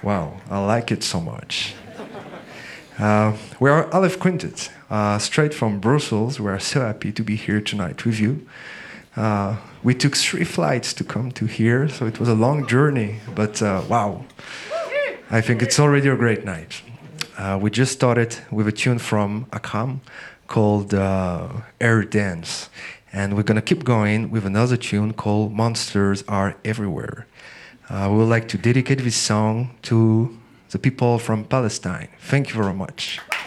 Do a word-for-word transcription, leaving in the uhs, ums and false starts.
Wow, I like it so much. Uh, we are Aleph Quintet, uh, straight from Brussels. We are so happy to be here tonight with you. Uh, we took three flights to come to here, so it was a long journey, but uh, wow, I think it's already a great night. Uh, we just started with a tune from Akram called uh, Air Dance, and we're gonna keep going with another tune called Monsters Are Everywhere. Uh, we would like to dedicate this song to the people from Palestine. Thank you very much.